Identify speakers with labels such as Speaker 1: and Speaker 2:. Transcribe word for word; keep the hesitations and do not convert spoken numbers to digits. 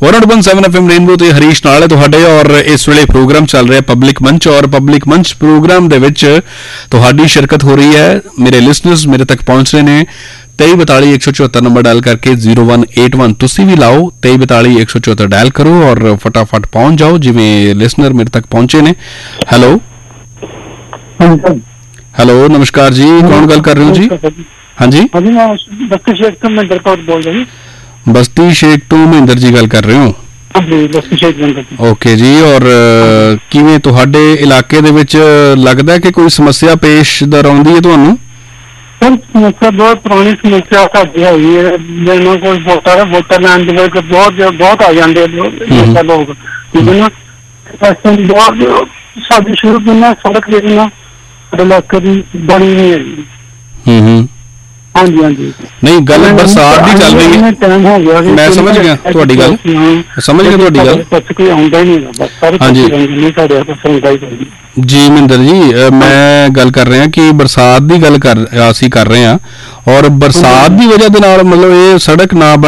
Speaker 1: One one seven F M rainbow ਤੇ ਹਰੀਸ਼ ਨਾਲ ਹੈ ਤੁਹਾਡੇ ਔਰ ਇਸ ਵੇਲੇ ਪ੍ਰੋਗਰਾਮ ਚੱਲ ਰਿਹਾ ਪਬਲਿਕ ਮੰਚ ਔਰ ਪਬਲਿਕ ਮੰਚ ਪ੍ਰੋਗਰਾਮ ਦੇ ਵਿੱਚ ਤੁਹਾਡੀ ਸ਼ਿਰਕਤ ਹੋ ਰਹੀ ਹੈ ਮੇਰੇ ਲਿਸਨਰਸ ਮੇਰੇ ਤੱਕ ਪਹੁੰਚ ਰਹੇ ਨੇ तेई बताली एक सौ चौहत्तर नंबर डायल करके जीरो वन एट वन तुसी भी लाओ तेई बताली एक सौ चौहत्तर डायल करो और फटाफट पहुंच जाओ जिवें लिसनर मेरे तक पहुंचे ने। हेलो हेलो नमस्कार जी कौन गल कर रहे हो जी? हाँ जी
Speaker 2: बस्ती शेख तो महेंद्र कौर बोल रही हूं।
Speaker 1: बस्ती शेख तो महेंद्र जी गल कर रहे हो? ओके जी और किवें तुहाडे इलाके दे विच लगदा है कि कोई समस्या पेश दर आउंदी है तुहानू?
Speaker 2: समस्या बहुत पुरानी समस्या साडी हैगी है जिन्होंने कोई वोटर है वोटर लैन दे विच बहुत बहुत आ जांदे लोग ठीक है ना ऐसे बहुत साडी शुरू करना सड़क देखना इलाके दी बनी नहीं है।
Speaker 1: हम्म हम्म
Speaker 2: हाँ जी हाँ जी
Speaker 1: नहीं गल बरसात दी चल रही है मैं समझ गया तुहाडी गल समझ गया तुहाडी गल
Speaker 2: कुछ कोई आउंदा ही नहीं बस सारे
Speaker 1: हाँ जी
Speaker 2: नहीं साडे पर सुनवाई करनी
Speaker 1: जी महेंद्र जी मैं गल कर रहे हैं कि बरसात की गल कर असीं कर रहे हैं और बरसात की वजह दे नाल मतलब ये सड़क ना